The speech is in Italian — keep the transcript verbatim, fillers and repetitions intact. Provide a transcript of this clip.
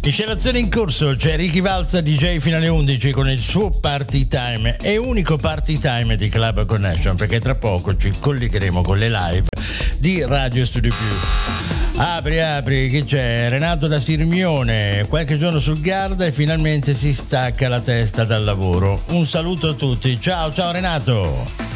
Miscelazione in corso, c'è Ricky Valza, D J fino alle undici con il suo party time, è unico party time di Club Connection, perché tra poco ci collegheremo con le live di Radio Studio Più. Apri, apri, che c'è? Renato da Sirmione, qualche giorno sul Garda e finalmente si stacca la testa dal lavoro. Un saluto a tutti, ciao ciao Renato!